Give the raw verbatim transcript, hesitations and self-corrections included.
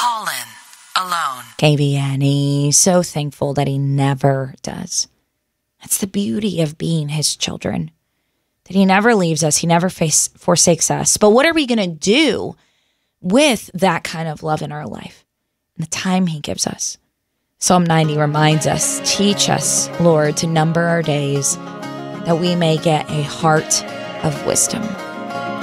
Colin alone. K B N E, so thankful that he never does. That's the beauty of being his children, that he never leaves us. He never face, forsakes us. But what are we going to do with that kind of love in our life and the time he gives us? Psalm ninety reminds us, teach us, Lord, to number our days, that we may get a heart of wisdom.